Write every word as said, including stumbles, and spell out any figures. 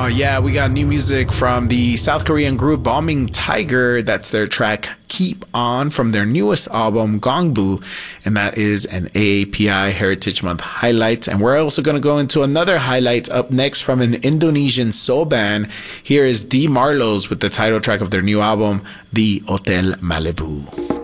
yeah, we got new music from the South Korean group Bombing Tiger. That's their track Keep On from their newest album, Gongbu. And that is an A A P I Heritage Month highlight. And we're also going to go into another highlight up next from an Indonesian soul band. Here is The Marlows with the title track of their new album, The Hotel Malibu.